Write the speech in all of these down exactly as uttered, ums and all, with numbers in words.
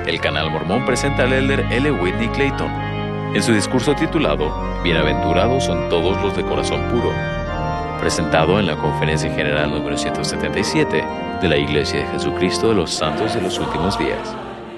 el Canal Mormón presenta al elder L. Whitney Clayton en su discurso titulado Bienaventurados son todos los de corazón puro, presentado en la Conferencia General número ciento setenta y siete de la Iglesia de Jesucristo de los Santos de los Últimos Días.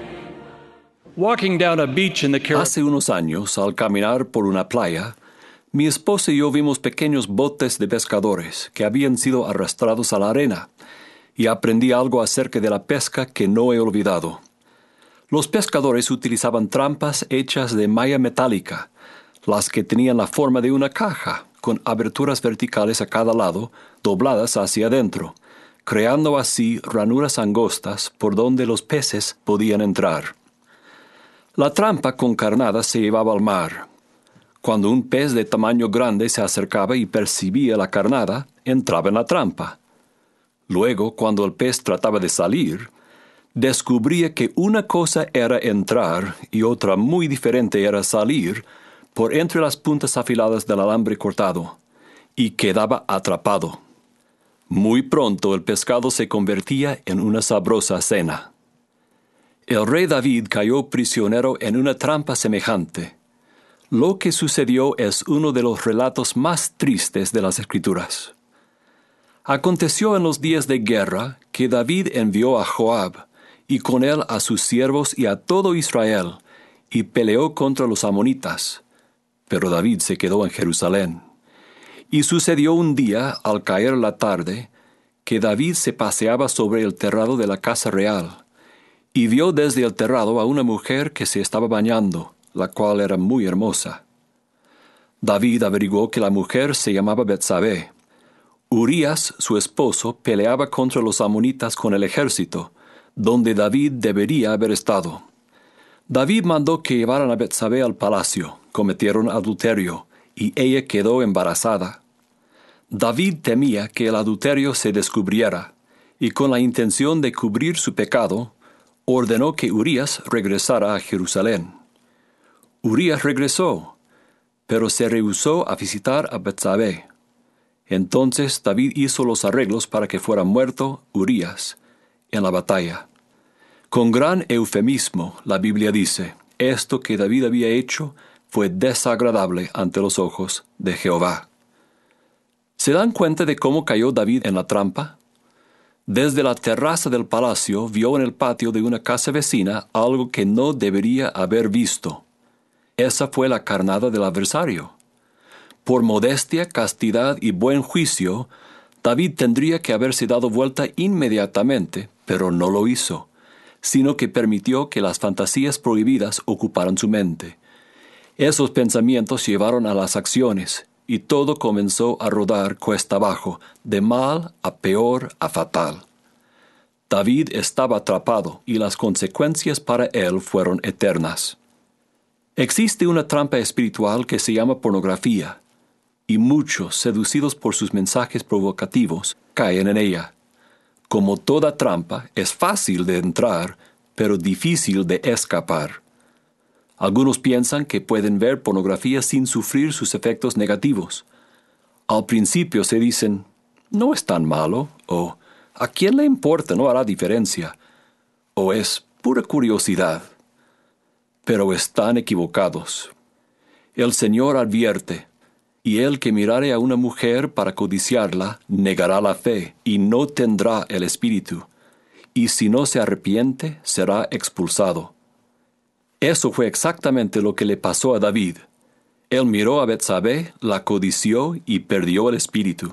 Hace unos años, al caminar por una playa, mi esposa y yo vimos pequeños botes de pescadores que habían sido arrastrados a la arena, y aprendí algo acerca de la pesca que no he olvidado. Los pescadores utilizaban trampas hechas de malla metálica, las que tenían la forma de una caja, con aberturas verticales a cada lado, dobladas hacia adentro, creando así ranuras angostas por donde los peces podían entrar. La trampa con carnada se llevaba al mar. Cuando un pez de tamaño grande se acercaba y percibía la carnada, entraba en la trampa. Luego, cuando el pez trataba de salir, descubría que una cosa era entrar y otra muy diferente era salir por entre las puntas afiladas del alambre cortado, y quedaba atrapado. Muy pronto el pescado se convertía en una sabrosa cena. El rey David cayó prisionero en una trampa semejante. Lo que sucedió es uno de los relatos más tristes de las Escrituras. Aconteció en los días de guerra que David envió a Joab, y con él a sus siervos y a todo Israel, y peleó contra los amonitas. Pero David se quedó en Jerusalén. Y sucedió un día, al caer la tarde, que David se paseaba sobre el terrado de la casa real, y vio desde el terrado a una mujer que se estaba bañando, la cual era muy hermosa. David averiguó que la mujer se llamaba Betsabé. Urías, su esposo, peleaba contra los amonitas con el ejército, donde David debería haber estado. David mandó que llevaran a Betsabé al palacio, cometieron adulterio, y ella quedó embarazada. David temía que el adulterio se descubriera, y con la intención de cubrir su pecado, ordenó que Urías regresara a Jerusalén. Urías regresó, pero se rehusó a visitar a Betsabé. Entonces David hizo los arreglos para que fuera muerto Urías en la batalla. Con gran eufemismo, la Biblia dice, esto que David había hecho fue desagradable ante los ojos de Jehová. ¿Se dan cuenta de cómo cayó David en la trampa? Desde la terraza del palacio vio en el patio de una casa vecina algo que no debería haber visto. Esa fue la carnada del adversario. Por modestia, castidad y buen juicio, David tendría que haberse dado vuelta inmediatamente, pero no lo hizo, sino que permitió que las fantasías prohibidas ocuparan su mente. Esos pensamientos llevaron a las acciones, y todo comenzó a rodar cuesta abajo, de mal a peor a fatal. David estaba atrapado, y las consecuencias para él fueron eternas. Existe una trampa espiritual que se llama pornografía, y muchos, seducidos por sus mensajes provocativos, caen en ella. Como toda trampa, es fácil de entrar, pero difícil de escapar. Algunos piensan que pueden ver pornografía sin sufrir sus efectos negativos. Al principio se dicen, no es tan malo, o ¿a quién le importa? No hará diferencia, o es pura curiosidad. Pero están equivocados. El Señor advierte, y el que mirare a una mujer para codiciarla, negará la fe, y no tendrá el espíritu, y si no se arrepiente, será expulsado. Eso fue exactamente lo que le pasó a David. Él miró a Betsabé, la codició y perdió el espíritu.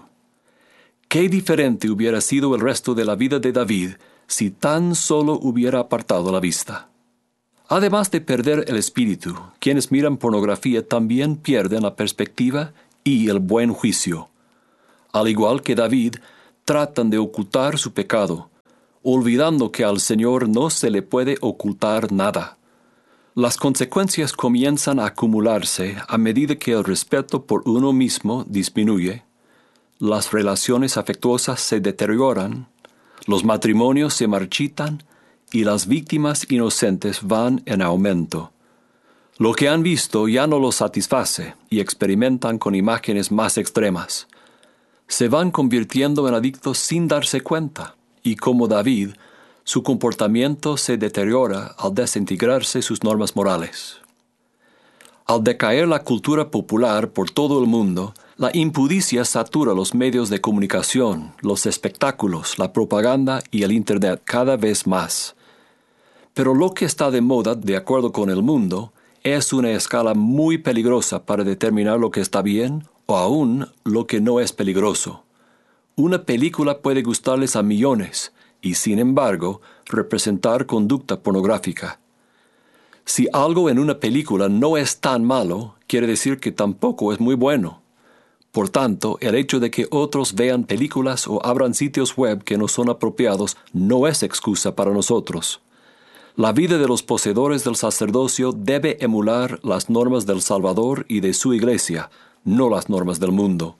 Qué diferente hubiera sido el resto de la vida de David si tan solo hubiera apartado la vista. Además de perder el espíritu, quienes miran pornografía también pierden la perspectiva y el buen juicio. Al igual que David, tratan de ocultar su pecado, olvidando que al Señor no se le puede ocultar nada. Las consecuencias comienzan a acumularse a medida que el respeto por uno mismo disminuye, las relaciones afectuosas se deterioran, los matrimonios se marchitan, y las víctimas inocentes van en aumento. Lo que han visto ya no los satisface y experimentan con imágenes más extremas. Se van convirtiendo en adictos sin darse cuenta, y como David, su comportamiento se deteriora al desintegrarse sus normas morales. Al decaer la cultura popular por todo el mundo, la impudicia satura los medios de comunicación, los espectáculos, la propaganda y el Internet cada vez más. Pero lo que está de moda, de acuerdo con el mundo, es una escala muy peligrosa para determinar lo que está bien o aún lo que no es peligroso. Una película puede gustarles a millones y, sin embargo, representar conducta pornográfica. Si algo en una película no es tan malo, quiere decir que tampoco es muy bueno. Por tanto, el hecho de que otros vean películas o abran sitios web que no son apropiados no es excusa para nosotros. La vida de los poseedores del sacerdocio debe emular las normas del Salvador y de su Iglesia, no las normas del mundo.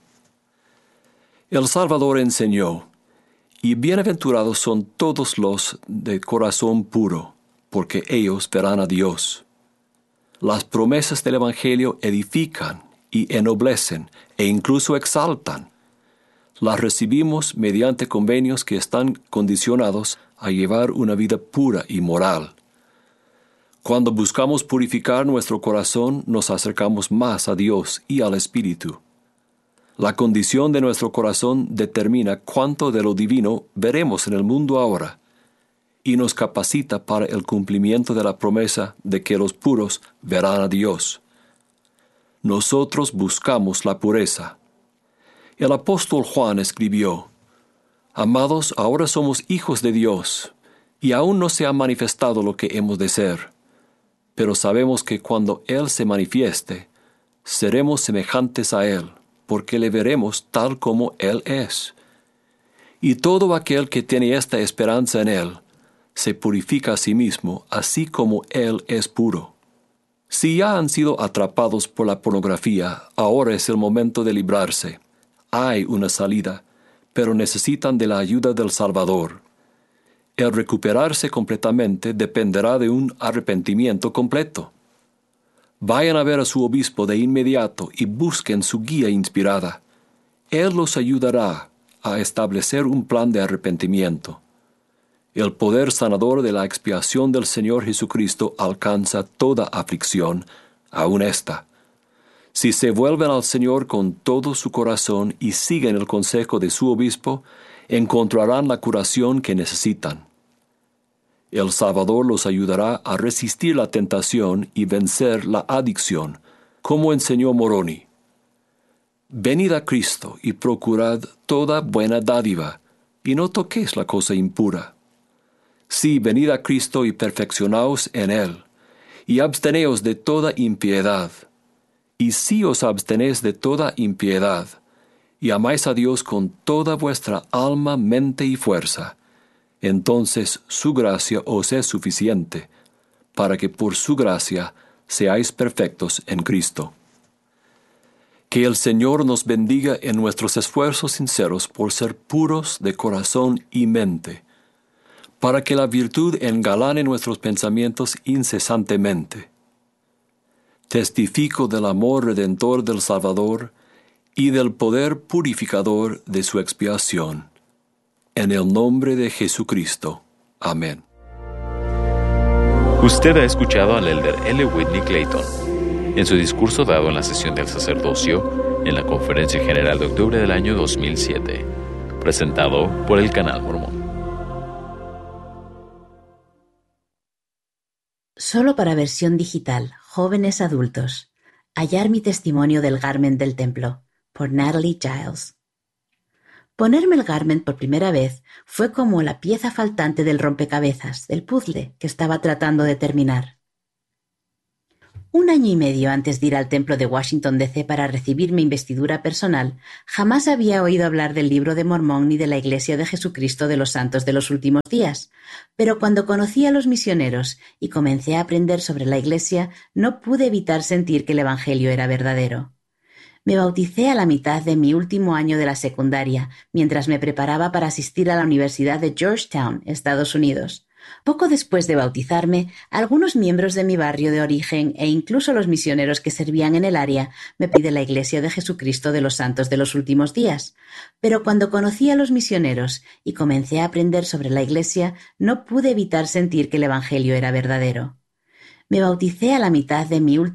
El Salvador enseñó, y bienaventurados son todos los de corazón puro, porque ellos verán a Dios. Las promesas del Evangelio edifican y ennoblecen e incluso exaltan. Las recibimos mediante convenios que están condicionados a llevar una vida pura y moral. Cuando buscamos purificar nuestro corazón, nos acercamos más a Dios y al Espíritu. La condición de nuestro corazón determina cuánto de lo divino veremos en el mundo ahora, y nos capacita para el cumplimiento de la promesa de que los puros verán a Dios. Nosotros buscamos la pureza. El apóstol Juan escribió, «Amados, ahora somos hijos de Dios, y aún no se ha manifestado lo que hemos de ser. Pero sabemos que cuando Él se manifieste, seremos semejantes a Él, porque le veremos tal como Él es. Y todo aquel que tiene esta esperanza en Él, se purifica a sí mismo, así como Él es puro». Si ya han sido atrapados por la pornografía, ahora es el momento de librarse. Hay una salida, pero necesitan de la ayuda del Salvador. El recuperarse completamente dependerá de un arrepentimiento completo. Vayan a ver a su obispo de inmediato y busquen su guía inspirada. Él los ayudará a establecer un plan de arrepentimiento. El poder sanador de la expiación del Señor Jesucristo alcanza toda aflicción, aun esta. Si se vuelven al Señor con todo su corazón y siguen el consejo de su obispo, encontrarán la curación que necesitan. El Salvador los ayudará a resistir la tentación y vencer la adicción, como enseñó Moroni. Venid a Cristo y procurad toda buena dádiva, y no toquéis la cosa impura. Sí, venid a Cristo y perfeccionaos en Él, y absteneos de toda impiedad. Y si os abstenéis de toda impiedad, y amáis a Dios con toda vuestra alma, mente y fuerza, entonces su gracia os es suficiente, para que por su gracia seáis perfectos en Cristo. Que el Señor nos bendiga en nuestros esfuerzos sinceros por ser puros de corazón y mente, para que la virtud engalane nuestros pensamientos incesantemente. Testifico del amor redentor del Salvador y del poder purificador de su expiación. En el nombre de Jesucristo. Amén. Usted ha escuchado al elder L. Whitney Clayton en su discurso dado en la sesión del sacerdocio en la Conferencia General de octubre del año dos mil siete, presentado por el Canal Mormón. Solo para versión digital, jóvenes adultos. Hallar mi testimonio del Garment del Templo, por Natalie Giles. Ponerme el Garment por primera vez fue como la pieza faltante del rompecabezas, del puzzle que estaba tratando de terminar. Un año y medio antes de ir al templo de Washington D C para recibir mi investidura personal, jamás había oído hablar del Libro de Mormón ni de la Iglesia de Jesucristo de los Santos de los Últimos Días, pero cuando conocí a los misioneros y comencé a aprender sobre la Iglesia, no pude evitar sentir que el Evangelio era verdadero. Me bauticé a la mitad de mi último año de la secundaria, mientras me preparaba para asistir a la Universidad de Georgetown, Estados Unidos. Poco después de bautizarme, algunos miembros de mi barrio de origen e incluso los misioneros que servían en el área me piden la Iglesia de Jesucristo de los Santos de los Últimos Días. Pero cuando conocí a los misioneros y comencé a aprender sobre la Iglesia, no pude evitar sentir que el Evangelio era verdadero. Me bauticé a la mitad de mi última